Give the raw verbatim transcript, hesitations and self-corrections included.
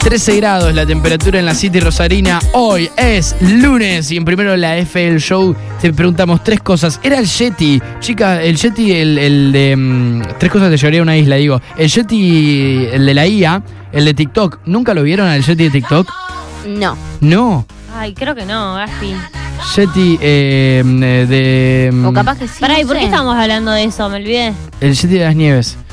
trece grados la temperatura en la City Rosarina. Hoy es lunes y en primero la F L Show te preguntamos tres cosas. Era el Yeti, chica, el Yeti, el, el de... Um, tres cosas te llevaría a una isla, digo. El Yeti, el de la I A, el de TikTok. ¿Nunca lo vieron al Yeti de TikTok? No. No. Ay, creo que no, Gaspi. Yeti eh, de... O capaz que sí. Pará, ¿y no por qué sé. estamos hablando de eso? Me olvidé. El Yeti de las nieves.